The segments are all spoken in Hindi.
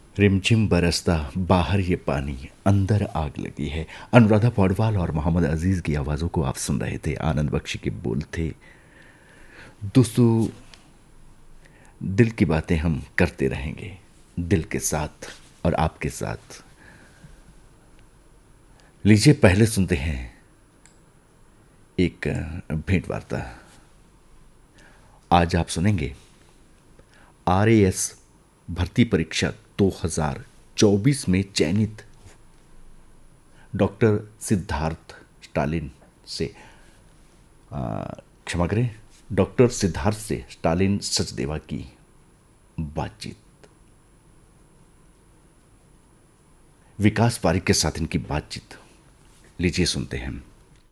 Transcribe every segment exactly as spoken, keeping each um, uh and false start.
रिमझिम बरसता बाहर ये पानी, अंदर आग लगी है। अनुराधा पौडवाल और मोहम्मद अजीज की आवाज़ों को आप सुन रहे थे। आनंद बख्शी के बोल थे। दोस्तों, दिल की बातें हम करते रहेंगे, दिल के साथ और आपके साथ। लीजिए पहले सुनते हैं एक भेंट वार्ता। आज आप सुनेंगे आर ए एस भर्ती परीक्षा दो हज़ार चौबीस में चयनित डॉक्टर सिद्धार्थ स्टालिन से आ, क्षमा करें डॉक्टर सिद्धार्थ से स्टालिन सचदेवा की बातचीत। विकास पारिक के साथ इनकी बातचीत लीजिए सुनते हैं।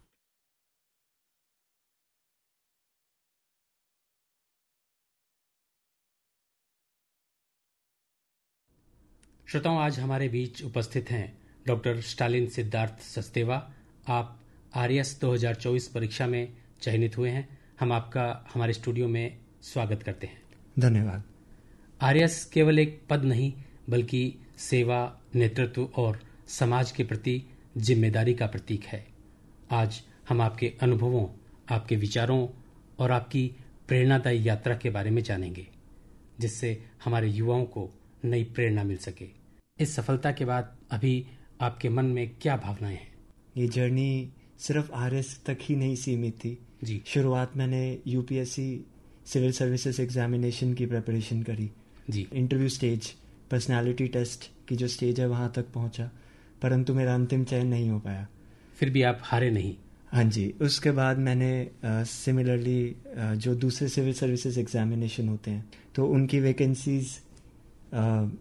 श्रोताओं, आज हमारे बीच उपस्थित हैं डॉक्टर स्टालिन सिद्धार्थ सचदेवा। आप आर एस दो हज़ार चौबीस परीक्षा में चयनित हुए हैं। हम आपका हमारे स्टूडियो में स्वागत करते हैं। धन्यवाद। आर एस केवल एक पद नहीं, बल्कि सेवा, नेतृत्व और समाज के प्रति जिम्मेदारी का प्रतीक है। आज हम आपके अनुभवों, आपके विचारों और आपकी प्रेरणादायी यात्रा के बारे में जानेंगे, जिससे हमारे युवाओं को नई प्रेरणा मिल सके। इस सफलता के बाद अभी आपके मन में क्या भावनाएं हैं? ये जर्नी सिर्फ आर एस तक ही नहीं सीमित थी जी। शुरुआत मैंने U P S C civil services examination की प्रिपरेशन करी जी। इंटरव्यू स्टेज, पर्सनालिटी टेस्ट की जो स्टेज है वहाँ तक पहुँचा, परंतु मेरा अंतिम चयन नहीं हो पाया। फिर भी आप हारे नहीं? हाँ जी। उसके बाद मैंने सिमिलरली uh, uh, जो दूसरे सिविल सर्विसेज एग्जामिनेशन होते हैं तो उनकी वैकेंसीज